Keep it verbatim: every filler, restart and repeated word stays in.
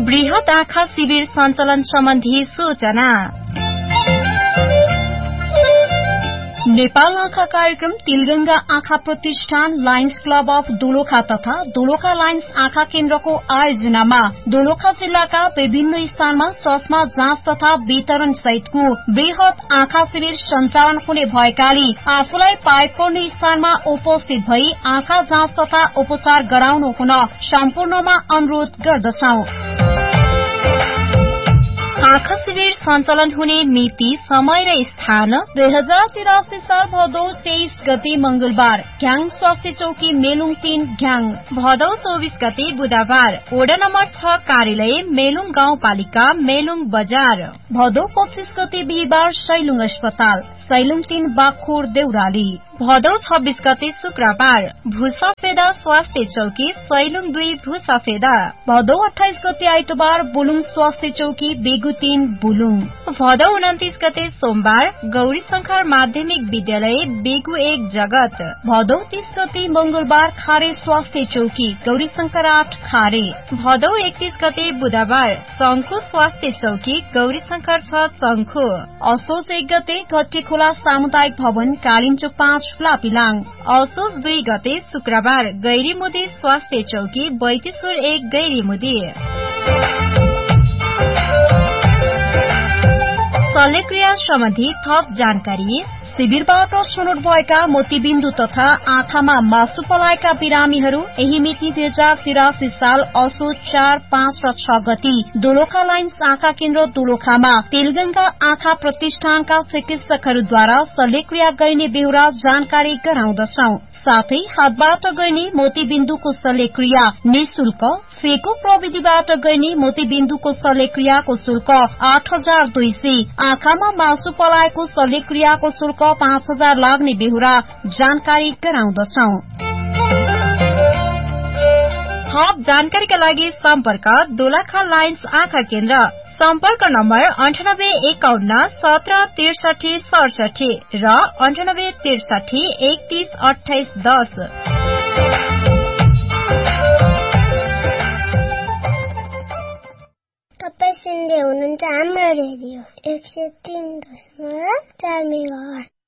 बृहत आँखा शिविर सञ्चालन सम्बन्धी सूचना। नेपाल आँखा कार्यक्रम तिलगंगा आँखा प्रतिष्ठान लायन्स क्लब अफ दोलखा तथा दोलखा लायन्स आँखा केन्द्रको आयोजनामा दोलखा जिल्लाका विभिन्न स्थानमा चस्मा जाँच तथा वितरण सहितको वृहत आँखा शिविर सञ्चालन हुने भएकाले आफूलाई पाएको पर्ने स्थानमा उपस्थित भई आँखा जाँच तथा उपचार गराउनु हुन सम्पूर्णमा अनुरोध गर्दछौं। आँखा शिविर सञ्चालन हुने मिति, समय र स्थान दुई हजार तिरासी साल भदौ तेइस गते मंगलबार घ्याङ स्वास्थ्य चौकी मेलुङ तीन घ्याङ, भदौ चौबीस गते बुधबार वडा नम्बर छ कार्यालय मेलुङ गाउँपालिका मेलुङ बजार, भदौ पच्चीस गते बिहिबार सैलुङ अस्पताल सैलुङ तीन बागखोर देउराली, भदौ छब्बीस गते शुक्रबार भूसफेदा स्वास्थ्य चौकी सैलुङ दुई भूसफेदा, भदौ अठाइस गते आइतबार बुलुङ स्वास्थ्य चौकी बेगु तीन बुलुङ, भदौ उन्तिस गते सोमबार गौरी शंकर माध्यमिक विद्यालय बेगु एक जगत, भदौ तीस गते मंगलबार खारे स्वास्थ्य चौकी गौरी शंकर आठ खारे, भदौ एकतीस गते बुधबार चंखु स्वास्थ्य चौकी गौरी शंकर छ चंखु, असोज एक गते घट्टी खोला सामुदायिक भवन कालिम्चोक पाँच फ्लापिलाङ, असोज दुई गते शुक्रबार गैरीमुदी स्वास्थ्य चौकी बैतेश्वर एक गैरीमुदी। शल्यक्रिया सम्बन्धी थप जानकारी। शिविरबाट छनौट भएका मोतीबिन्दु तथा आँखामा मासु पलाएका बिरामीहरू यही मिति दुई हजार तिरासी साल असोज चार पाँच र छ गति दोलखा लायन्स आँखा केन्द्र दोलखामा तेलगंगा आँखा प्रतिष्ठानका चिकित्सकहरूद्वारा शल्यक्रिया गरिने बेहोरा जानकारी गराउँदछौ। साथै हातबाट गरिने मोतीबिन्दुको शल्यक्रिया निशुल्क, फेको प्रविधिबाट गरिने मोतीबिन्दुको शल्यक्रियाको शुल्क आठ हजार दुई सय, आँखामा मासु पलाएको शल्यक्रियाको शुल्क पाँच हजार लाग्ने बेहोरा जानकारी गराउँदछौ। थप जानकारीका लागि सम्पर्क दोलखा लायन्स आँखा केन्द्र, सम्पर्क नम्बर अन्ठानब्बे एकाउन्न सत्र त्रिसठी सडसठी र अन्ठानब्बे त्रिसठी एकतीस अठाइस दस। तपाईं सुन्दै हुनुहुन्छ हाम्रो रेडियो एक सय तीन दशमलव चार मेगाहर्ज।